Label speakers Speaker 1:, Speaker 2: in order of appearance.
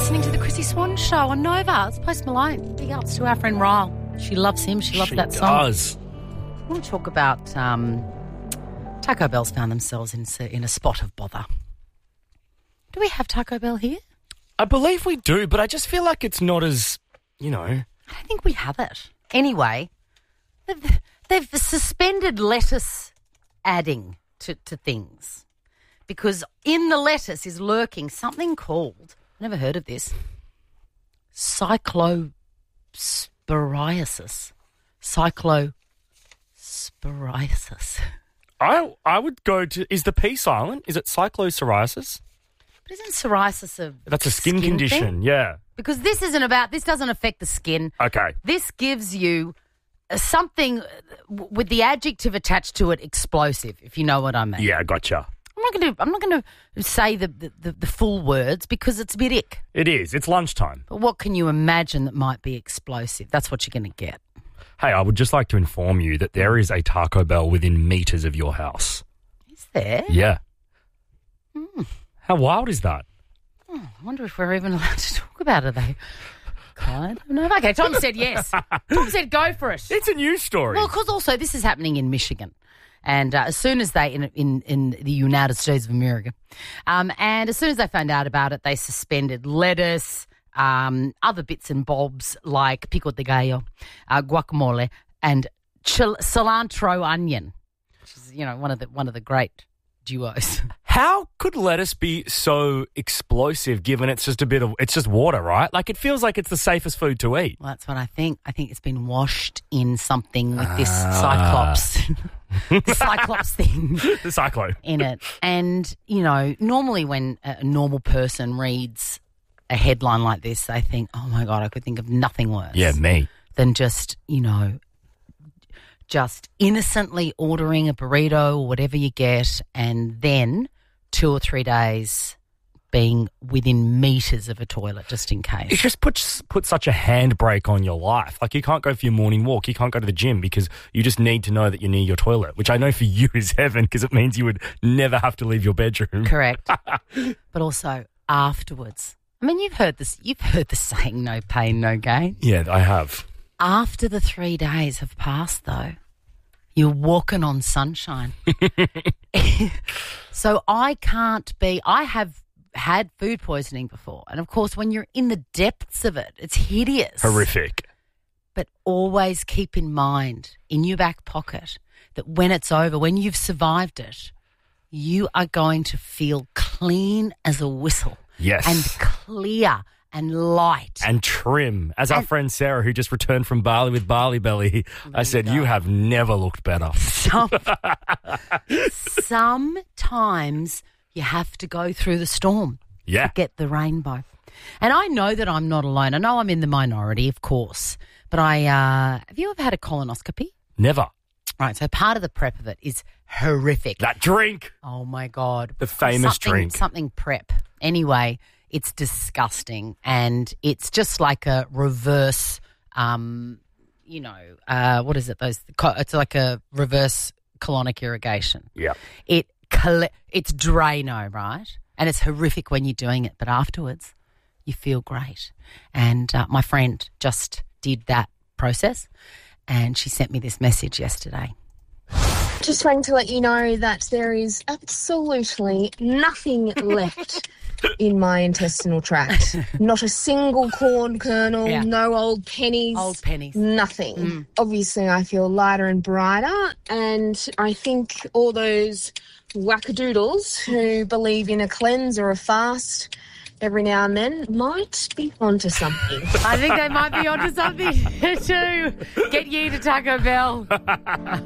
Speaker 1: listening to the Chrissy Swan Show on Nova. It's Post Malone. Big ups to our friend Ryle. She loves him. She loves that song.
Speaker 2: She does.
Speaker 1: I want to talk about Taco Bell's found themselves in a spot of bother. Do we have Taco Bell here?
Speaker 2: I believe we do, but I just feel like it's not as, I
Speaker 1: don't think we have it. Anyway, they've suspended lettuce adding to things because in the lettuce is lurking something called, never heard of this, cyclosporiasis. Cyclosporiasis.
Speaker 2: I would go to, is the P silent? Is it cyclosporiasis?
Speaker 1: But isn't psoriasis
Speaker 2: That's a skin condition,
Speaker 1: thing?
Speaker 2: yeah.
Speaker 1: Because this doesn't affect the skin.
Speaker 2: Okay.
Speaker 1: This gives you something with the adjective attached to it, explosive, if you know what I mean.
Speaker 2: Yeah, gotcha.
Speaker 1: I'm not going to say the full words because it's a bit ick.
Speaker 2: It is. It's lunchtime.
Speaker 1: But what can you imagine that might be explosive? That's what you're going to get.
Speaker 2: Hey, I would just like to inform you that there is a Taco Bell within meters of your house.
Speaker 1: Is there?
Speaker 2: Yeah. How wild is that?
Speaker 1: I wonder if we're even allowed to talk about it, though. God, no. Okay, Tom said yes. Tom said go for it.
Speaker 2: It's a news story.
Speaker 1: Well, because also this is happening in Michigan. And as soon as they, in the United States of America, and as soon as they found out about it, they suspended lettuce, other bits and bobs like pico de gallo, guacamole, and cilantro onion, which is, one of the great duos.
Speaker 2: How could lettuce be so explosive given it's just water, right? Like it feels like it's the safest food to eat.
Speaker 1: Well, that's what I think. I think it's been washed in something with this cyclops. The cyclops thing.
Speaker 2: The cyclo.
Speaker 1: In it. And, normally when a normal person reads a headline like this, they think, oh, my God, I could think of nothing worse.
Speaker 2: Yeah, me.
Speaker 1: Than just innocently ordering a burrito or whatever you get and then 2 or 3 days being within meters of a toilet just in case.
Speaker 2: It just puts such a handbrake on your life. Like you can't go for your morning walk. You can't go to the gym because you just need to know that you're near your toilet, which I know for you is heaven because it means you would never have to leave your bedroom.
Speaker 1: Correct. But also afterwards. I mean, you've heard this. You've heard the saying, no pain, no gain.
Speaker 2: Yeah, I have.
Speaker 1: After the 3 days have passed, though, you're walking on sunshine. So I have had food poisoning before. And, of course, when you're in the depths of it, it's hideous.
Speaker 2: Horrific.
Speaker 1: But always keep in mind, in your back pocket, that when it's over, when you've survived it, you are going to feel clean as a whistle.
Speaker 2: Yes.
Speaker 1: And clear and light.
Speaker 2: And trim. As our friend Sarah, who just returned from Bali with Bali Belly, I said, you have never looked better.
Speaker 1: Sometimes you have to go through the storm
Speaker 2: to
Speaker 1: get the rainbow. And I know that I'm not alone. I know I'm in the minority, of course. But have you ever had a colonoscopy?
Speaker 2: Never.
Speaker 1: Right, so part of the prep of it is horrific.
Speaker 2: That drink.
Speaker 1: Oh, my God.
Speaker 2: The famous drink.
Speaker 1: Something prep. Anyway, it's disgusting, and it's just like a reverse, what is it? It's like a reverse colonic irrigation.
Speaker 2: Yeah.
Speaker 1: It's Drano, right? And it's horrific when you're doing it, but afterwards you feel great. And my friend just did that process, and she sent me this message yesterday.
Speaker 3: Just wanting to let you know that there is absolutely nothing left in my intestinal tract. Not a single corn kernel, no old pennies.
Speaker 1: Old pennies.
Speaker 3: Nothing. Obviously, I feel lighter and brighter, and I think all those wackadoodles who believe in a cleanse or a fast every now and then might be onto something.
Speaker 1: I think they might be onto something too. Get you to Taco Bell.